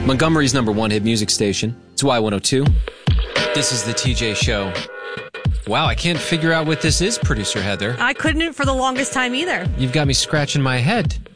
Montgomery's #1 hit music station. It's Y102. This is the TJ Show. Wow, I can't figure out what this is, Producer Heather. I couldn't for the longest time either. You've got me scratching my head.